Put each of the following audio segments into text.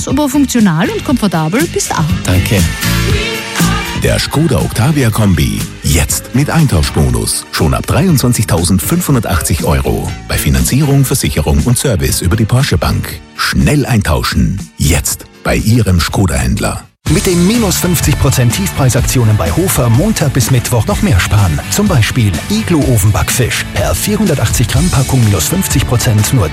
aber funktional und komfortabel bist auch. Danke. Der Skoda Octavia Kombi. Jetzt mit Eintauschbonus. Schon ab 23.580 €. Bei Finanzierung, Versicherung und Service über die Porsche Bank. Schnell eintauschen. Jetzt bei Ihrem Skoda-Händler. Mit den minus 50% Tiefpreisaktionen bei Hofer Montag bis Mittwoch noch mehr sparen. Zum Beispiel Iglo-Ofenbackfisch per 480 Gramm Packung minus 50% nur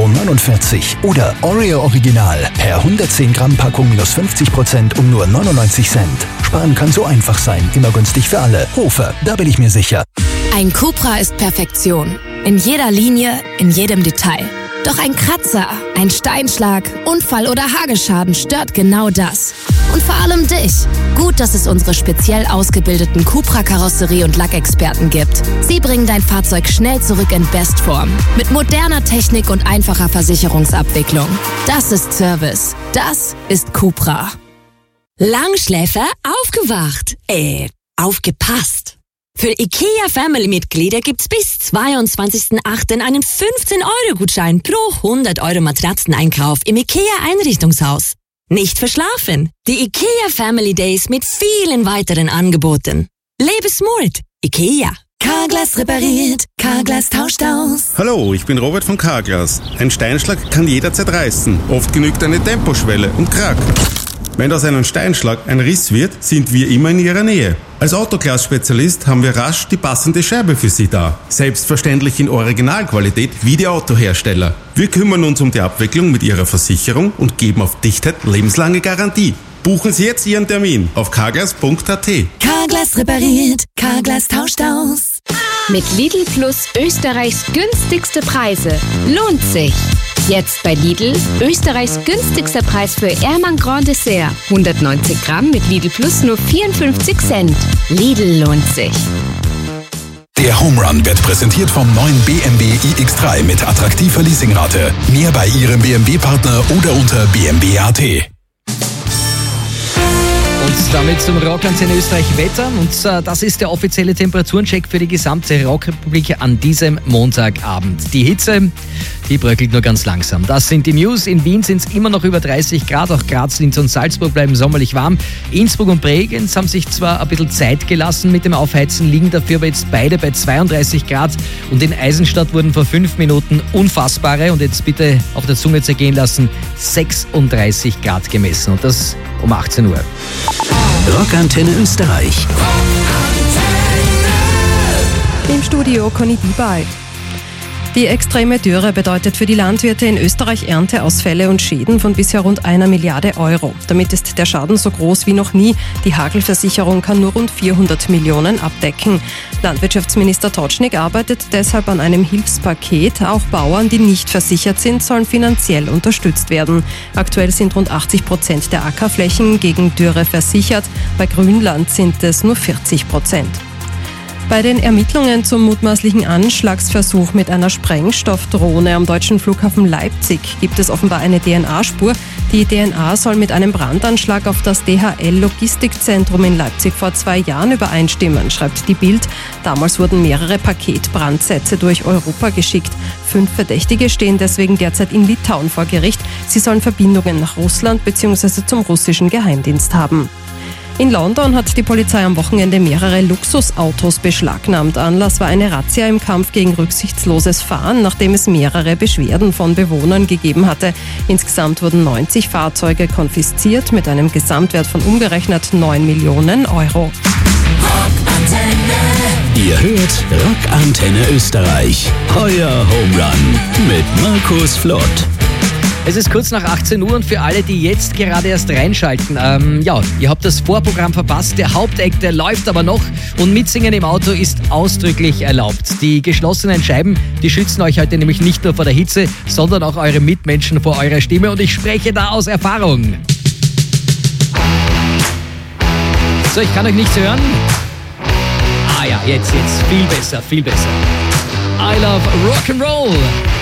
3,49 € oder Oreo Original per 110 Gramm Packung minus 50% um nur 99 Cent. Sparen kann so einfach sein, immer günstig für alle. Hofer, da bin ich mir sicher. Ein Cupra ist Perfektion. In jeder Linie, in jedem Detail. Doch ein Kratzer, ein Steinschlag, Unfall oder Hagelschaden stört genau das. Und vor allem dich. Gut, dass es unsere speziell ausgebildeten Cupra-Karosserie- und Lackexperten gibt. Sie bringen dein Fahrzeug schnell zurück in Bestform. Mit moderner Technik und einfacher Versicherungsabwicklung. Das ist Service. Das ist Cupra. Langschläfer aufgewacht. Aufgepasst. Für IKEA-Family-Mitglieder gibt's bis 22.08. einen 15-Euro-Gutschein pro 100 € Matratzeneinkauf im IKEA-Einrichtungshaus. Nicht verschlafen. Die IKEA Family Days mit vielen weiteren Angeboten. Lebe smart. IKEA. Carglass repariert. Carglass tauscht aus. Hallo, ich bin Robert von Carglass. Ein Steinschlag kann jederzeit reißen. Oft genügt eine Temposchwelle und krack. Wenn aus einem Steinschlag ein Riss wird, sind wir immer in Ihrer Nähe. Als Autoglas-Spezialist haben wir rasch die passende Scheibe für Sie da. Selbstverständlich in Originalqualität wie die Autohersteller. Wir kümmern uns um die Abwicklung mit Ihrer Versicherung und geben auf Dichtheit lebenslange Garantie. Buchen Sie jetzt Ihren Termin auf carglass.at. Carglass repariert. Carglass tauscht aus. Mit Lidl Plus Österreichs günstigste Preise. Lohnt sich. Jetzt bei Lidl Österreichs günstigster Preis für Ermann Grand Dessert. 190 Gramm mit Lidl Plus nur 54 Cent. Lidl lohnt sich. Der Home Run wird präsentiert vom neuen BMW iX3 mit attraktiver Leasingrate. Mehr bei Ihrem BMW-Partner oder unter bmw.at. Und damit zum Rockantenne Österreich Wetter. Und das ist der offizielle Temperaturencheck für die gesamte Rockrepublik an diesem Montagabend. Die Hitze, die bröckelt nur ganz langsam. Das sind die News. In Wien sind es immer noch über 30 Grad. Auch Graz, Linz und Salzburg bleiben sommerlich warm. Innsbruck und Bregenz haben sich zwar ein bisschen Zeit gelassen mit dem Aufheizen, liegen dafür aber jetzt beide bei 32 Grad. Und in Eisenstadt wurden vor 5 Minuten unfassbare, und jetzt bitte auf der Zunge zergehen lassen, 36 Grad gemessen. Und das um 18 Uhr. Rockantenne Österreich. Im Studio Conny Diebay. Die extreme Dürre bedeutet für die Landwirte in Österreich Ernteausfälle und Schäden von bisher rund 1 Milliarde €. Damit ist der Schaden so groß wie noch nie. Die Hagelversicherung kann nur rund 400 Millionen abdecken. Landwirtschaftsminister Totschnig arbeitet deshalb an einem Hilfspaket. Auch Bauern, die nicht versichert sind, sollen finanziell unterstützt werden. Aktuell sind rund 80% der Ackerflächen gegen Dürre versichert. Bei Grünland sind es nur 40%. Bei den Ermittlungen zum mutmaßlichen Anschlagsversuch mit einer Sprengstoffdrohne am deutschen Flughafen Leipzig gibt es offenbar eine DNA-Spur. Die DNA soll mit einem Brandanschlag auf das DHL-Logistikzentrum in Leipzig vor 2 Jahren übereinstimmen, schreibt die Bild. Damals wurden mehrere Paketbrandsätze durch Europa geschickt. 5 Verdächtige stehen deswegen derzeit in Litauen vor Gericht. Sie sollen Verbindungen nach Russland bzw. zum russischen Geheimdienst haben. In London hat die Polizei am Wochenende mehrere Luxusautos beschlagnahmt. Anlass war eine Razzia im Kampf gegen rücksichtsloses Fahren, nachdem es mehrere Beschwerden von Bewohnern gegeben hatte. Insgesamt wurden 90 Fahrzeuge konfisziert mit einem Gesamtwert von umgerechnet 9 Millionen €. Ihr hört Rockantenne Österreich. Euer Home Run mit Markus Flott. Es ist kurz nach 18 Uhr und für alle, die jetzt gerade erst reinschalten, ihr habt das Vorprogramm verpasst. Der Haupteck, der läuft aber noch und Mitsingen im Auto ist ausdrücklich erlaubt. Die geschlossenen Scheiben, die schützen euch heute nämlich nicht nur vor der Hitze, sondern auch eure Mitmenschen vor eurer Stimme und ich spreche da aus Erfahrung. So, ich kann euch nichts hören. Ah ja, jetzt, viel besser. I love Rock'n'Roll.